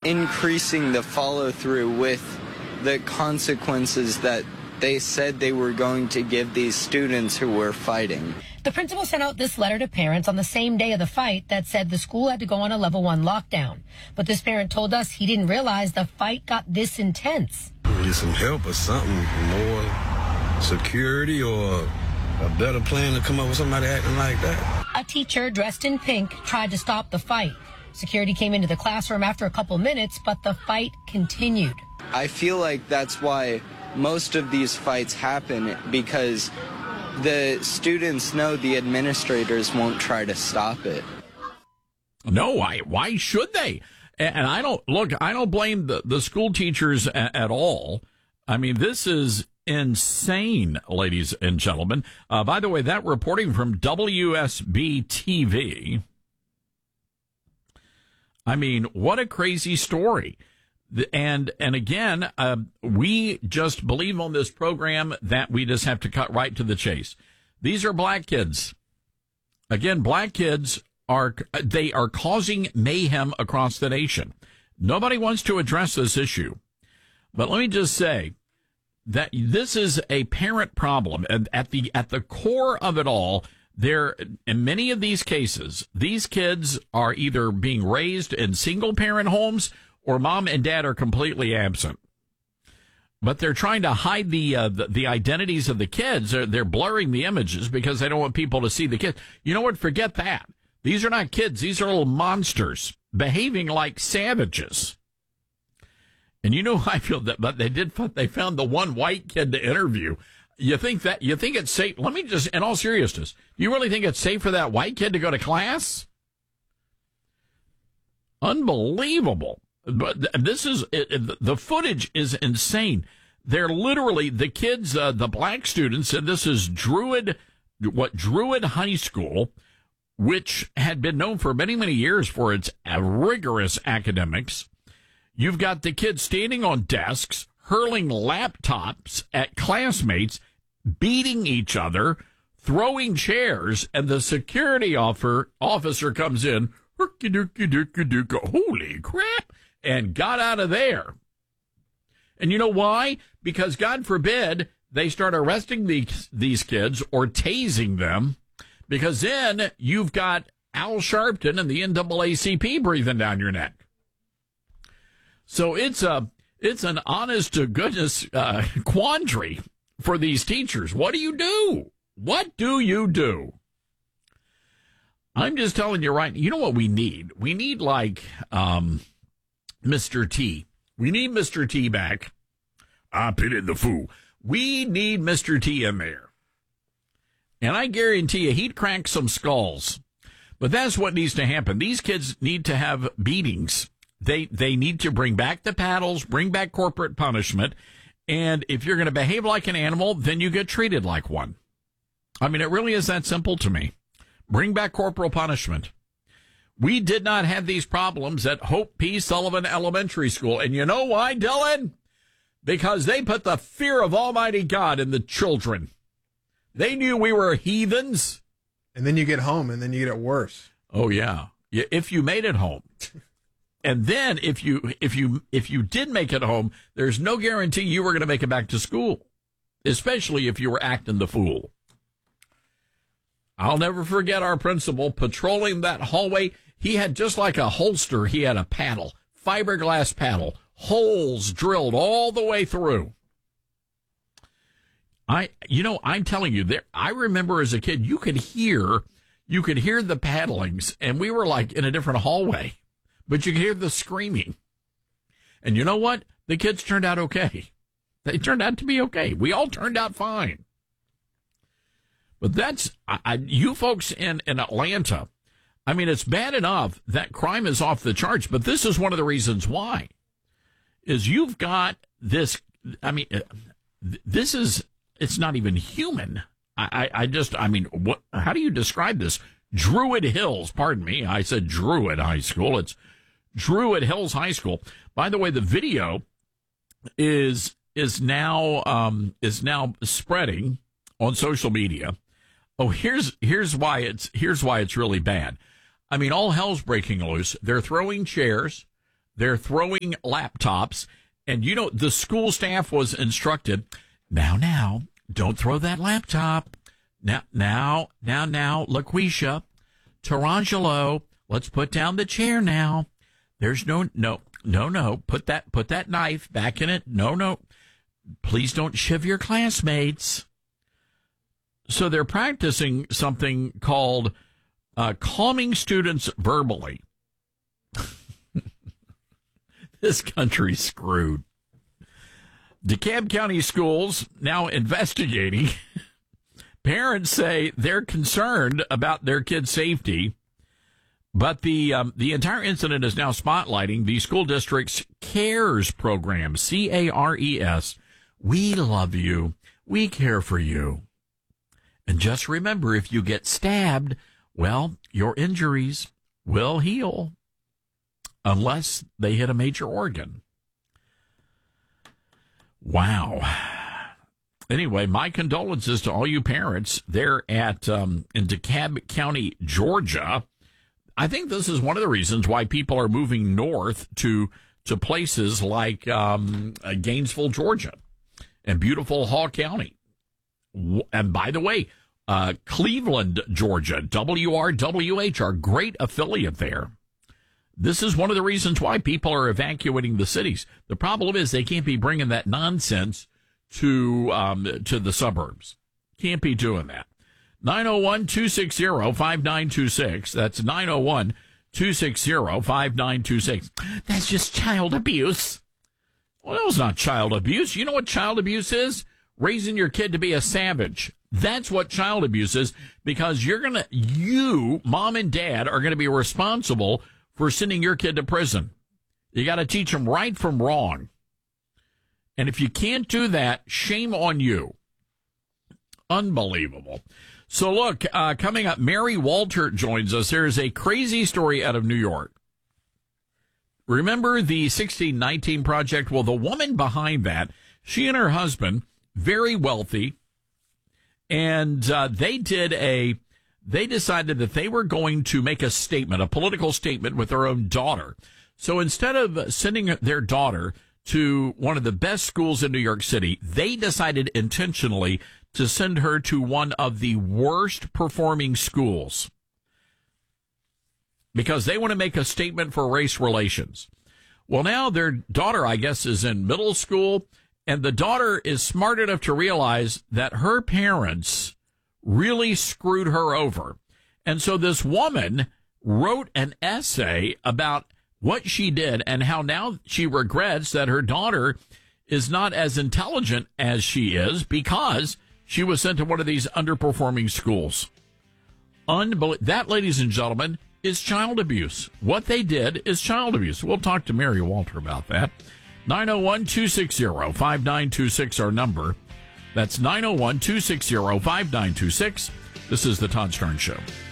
increasing the follow through with the consequences that they said they were going to give these students who were fighting. The principal sent out this letter to parents on the same day of the fight that said the school had to go on a level 1 lockdown. But this parent told us he didn't realize the fight got this intense. Get some help or something, more security or a better plan to come up with somebody acting like that. A teacher dressed in pink tried to stop the fight. Security came into the classroom after a couple minutes, but the fight continued. I feel like that's why most of these fights happen, because the students know the administrators won't try to stop it. No, why should they? And I don't blame the school teachers at all. I mean, this is insane, ladies and gentlemen. By the way, that reporting from WSB TV. I mean, what a crazy story. And again, we just believe on this program that we just have to cut right to the chase. These are black kids. Again, black kids are causing mayhem across the nation. Nobody wants to address this issue. But let me just say that this is a parent problem. And at the core of it all, in many of these cases, these kids are either being raised in single parent homes or mom and dad are completely absent. But they're trying to hide the identities of the kids. They're blurring the images because they don't want people to see the kids. You know what? Forget that. These are not kids. These are little monsters behaving like savages. And you know how I feel that, but they found the one white kid to interview. You think it's safe? Let me just, in all seriousness, do you really think it's safe for that white kid to go to class? Unbelievable. But this is, the footage is insane. They're literally, the kids, the black students, and this is Druid High School, which had been known for many, many years for its rigorous academics. You've got the kids standing on desks, hurling laptops at classmates, beating each other, throwing chairs, and the security officer comes in, holy crap, and got out of there. And you know why? Because God forbid they start arresting these kids or tasing them, because then you've got Al Sharpton and the NAACP breathing down your neck. So it's an honest to goodness quandary for these teachers. What do you do? What do you do? I'm just telling you right. You know what we need? We need Mr. T. We need Mr. T back. I pitied the fool. We need Mr. T in there. And I guarantee you he'd crack some skulls. But that's what needs to happen. These kids need to have beatings. They need to bring back the paddles, bring back corporate punishment. And if you're going to behave like an animal, then you get treated like one. I mean, it really is that simple to me. Bring back corporal punishment. We did not have these problems at Hope P. Sullivan Elementary School. And you know why, Dylan? Because they put the fear of Almighty God in the children. They knew we were heathens. And then you get home, and then you get it worse. Oh, yeah. If you made it home. And then if you did make it home, there's no guarantee you were going to make it back to school, especially if you were acting the fool. I'll never forget our principal patrolling that hallway. He had, just like a holster, he had a paddle, fiberglass paddle, holes drilled all the way through. I'm telling you, I remember as a kid, you could hear the paddlings, and we were like in a different hallway, but you could hear the screaming. And you know what? The kids turned out okay. They turned out to be okay. We all turned out fine. But that's, you folks in Atlanta, I mean, it's bad enough that crime is off the charts, but this is one of the reasons why, is you've got this, I mean, this is, it's not even human. How do you describe this? Druid Hills, pardon me, I said Druid High School. It's Druid Hills High School. By the way, the video is now spreading on social media. Oh, here's why it's really bad. I mean, all hell's breaking loose. They're throwing chairs. They're throwing laptops. And, the school staff was instructed, now, don't throw that laptop. Now, LaQuisha, Tarangelo, let's put down the chair now. There's no. Put that knife back in it. No. Please don't shiv your classmates. So they're practicing something called calming students verbally. This country's screwed. DeKalb County schools now investigating. Parents say they're concerned about their kids' safety, but the entire incident is now spotlighting the school district's CARES program, CARES. We love you. We care for you. And just remember, if you get stabbed, well, your injuries will heal unless they hit a major organ. Wow. Anyway, my condolences to all you parents there at in DeKalb County, Georgia. I think this is one of the reasons why people are moving north to places like Gainesville, Georgia, and beautiful Hall County. And by the way, Cleveland, Georgia, WRWH, our great affiliate there. This is one of the reasons why people are evacuating the cities. The problem is they can't be bringing that nonsense to the suburbs. Can't be doing that. 901-260-5926. That's 901-260-5926. That's just child abuse. Well, that was not child abuse. You know what child abuse is? Raising your kid to be a savage. That's what child abuse is, because you, mom and dad, are going to be responsible for sending your kid to prison. You got to teach them right from wrong. And if you can't do that, shame on you. Unbelievable. So look, coming up, Mary Walter joins us. There's a crazy story out of New York. Remember the 1619 Project? Well, the woman behind that, she and her husband, very wealthy, and they decided that they were going to make a statement, a political statement with their own daughter. So instead of sending their daughter to one of the best schools in New York City, they decided intentionally to send her to one of the worst performing schools because they want to make a statement for race relations. Well, now their daughter, I guess, is in middle school, and the daughter is smart enough to realize that her parents really screwed her over. And so this woman wrote an essay about what she did and how now she regrets that her daughter is not as intelligent as she is because she was sent to one of these underperforming schools. That, ladies and gentlemen, is child abuse. What they did is child abuse. We'll talk to Mary Walter about that. 901-260-5926, our number. That's 901-260-5926. This is the Todd Starnes Show.